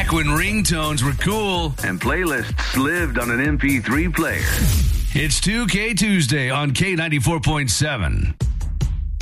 Back when ringtones were cool and playlists lived on an MP3 player. It's 2K Tuesday on K94.7.